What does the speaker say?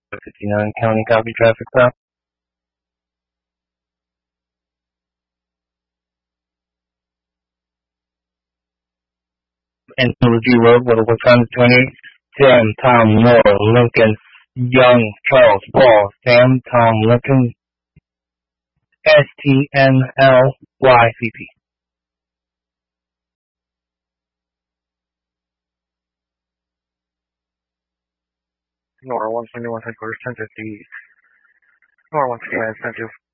59 County copy traffic stop. And Lee Road, what time is 28? Sam, Tom, Moore, Lincoln, Young, Charles, Paul, Sam, Tom, Lincoln, STNLYCP. Nora 171 headquarters 1050. Nora 169, 10